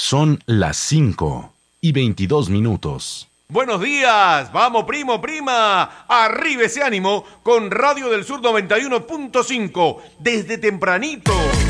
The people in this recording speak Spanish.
Son las 5:22. Buenos días, vamos primo, prima, arriba ese ánimo con Radio del Sur 91.5, desde tempranito.